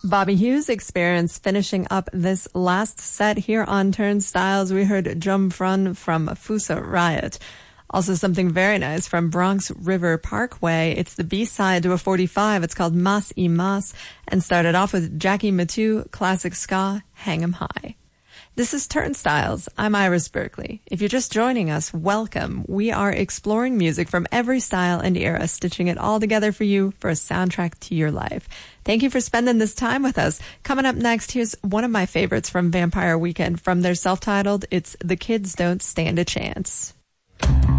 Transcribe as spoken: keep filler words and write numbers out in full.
Bobby Hughes Experience finishing up this last set here on Turnstiles. We heard Jump Front from Fusa Riot. Also something very nice from Bronx River Parkway. It's the B-side to a forty-five. It's called Mas y Mas and started off with Jackie Matu, classic ska, Hang 'em High. This is Turnstiles. I'm Iris Berkeley. If you're just joining us, welcome. We are exploring music from every style and era, stitching it all together for you for a soundtrack to your life. Thank you for spending this time with us. Coming up next, here's one of my favorites from Vampire Weekend. From their self-titled, it's The Kids Don't Stand a Chance.